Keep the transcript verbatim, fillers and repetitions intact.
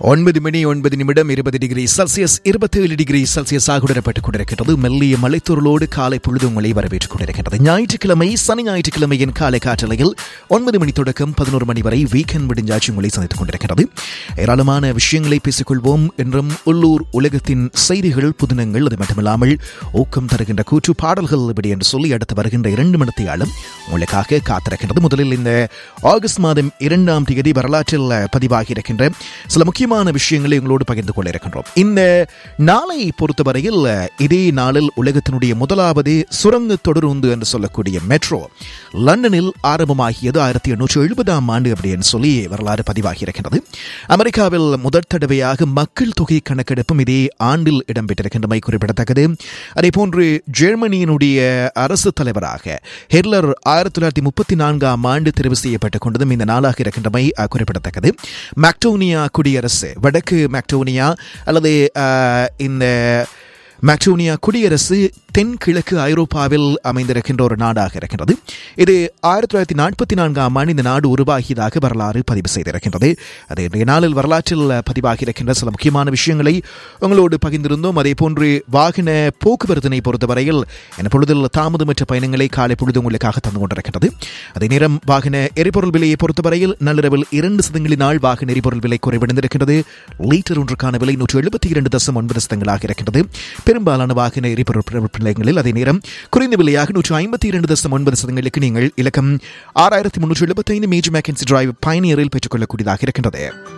ஒன்பது மணி ஒன்பது நிமிடம் இருபது டிகிரி செல்சியஸ் இருபத்தி ஏழு டிகிரி செல்சியஸாக உடனப்பட்டுக் கொண்டிருக்கிறது. மெல்லிய மலைத்தூரலோடு காலை பொழுது உங்களை வரவேற்றுக் கொண்டிருக்கிறது. ஞாயிற்றுக்கிழமை சனி ஞாயிற்றுக்கிழமையின் காலை காற்றலையில் ஒன்பது மணி தொடக்கம் பதினோரு மணி வரை வீக்கெண்ட் முடிஞ்சாட்சி உங்களை சந்தித்துக் கொண்டிருக்கிறது. ஏராளமான விஷயங்களை பேசிக்கொள்வோம் என்றும் உள்ளூர் உலகத்தின் செய்திகள் புதினங்கள், அது மட்டுமில்லாமல் ஊக்கம் தருகின்ற கூற்று பாடல்கள் இப்படி என்று சொல்லி அடுத்து வருகின்ற இரண்டு மணித்தையாலும் உங்களுக்காக காத்திருக்கின்றது. முதலில் இந்த ஆகஸ்ட் மாதம் இரண்டாம் தேதி வரலாற்றில் பதிவாகி இருக்கின்ற சில முக்கியமான விஷயங்களை உங்களோடு பகிர்ந்து கொள்ள இருக்கின்றோம். இந்த நாளை பொறுத்தவரையில் இதே நாளில் உலகத்தினுடைய முதலாவது சுரங்க தொடருந்து என்று சொல்லக்கூடிய மெட்ரோ லண்டனில் ஆரம்பமாகியது ஆயிரத்தி எண்ணூற்றி எழுபதாம் ஆண்டு அப்படின்னு சொல்லி வரலாறு பதிவாகி இருக்கின்றது. அமெரிக்காவில் முதற் தடவையாக மக்கள் தொகை கணக்கெடுப்பும் இதே ஆண்டில் இடம்பெற்றிருக்கின்றமை குறிப்பிடத்தக்கது. அதே போன்று ஜெர்மனியினுடைய அரசு தலைவராக ஹிட்லர் ஆயிரத்தி தொள்ளாயிரத்தி முப்பத்தி நான்காம் ஆண்டு தெரிவு செய்யப்பட்டுக் கொண்டதும் இந்த நாளாக இருக்கின்றமை குறிப்பிடத்தக்கது. மேக்டோனியா குடியரசு, வடக்கு மேக்டோனியா அல்லது இந்த மேக்டோனியா குடியரசு தென்கிழக்கு ஐரோப்பாவில் அமைந்திருக்கின்ற ஒரு நாடாக இருக்கின்றது. இது ஆயிரத்தி தொள்ளாயிரத்தி நாற்பத்தி நான்காம் ஆண்டு இந்த நாடு உருவாகியதாக வரலாறு பதிவு செய்திருக்கின்றது. அது இன்றைய நாளில் வரலாற்றில் பதிவாகி இருக்கின்ற சில முக்கியமான விஷயங்களை உங்களோடு பகிர்ந்திருந்தோம். அதே போன்று வாகன போக்குவரத்தினை பொறுத்தவரையில் என பொழுதில் தாமதமற்ற பயணங்களை காலை பொழுது உங்களுக்காக தந்து கொண்டிருக்கின்றது. அதே நேரம் வாகன எரிபொருள் விலையை பொறுத்தவரையில் நள்ளிரவில் இரண்டு சதங்களினால் வாகன எரிபொருள் விலை குறைவடைந்திருக்கின்றது. லீட்டர் ஒன்றுக்கான விலை நூற்றி எழுபத்தி இரண்டு தசம் ஒன்பது சதங்களாக இருக்கின்றது. பெரும்பாலான வாகன எரிபொருள் நிலையங்களில் அதே நேரம் குறைந்த விலையாக நூற்றி ஐம்பத்தி இரண்டு தசம் ஒன்பது சதங்களுக்கு நீங்கள் இலக்கம் ஆறாயிரத்தி முன்னூற்றி எழுபத்தி ஐந்து மேஜர் மேக்கன்சி டிரைவ் பயணியரில் பெற்றுக் கொள்ளக்கூடியதாக இருக்கின்றது.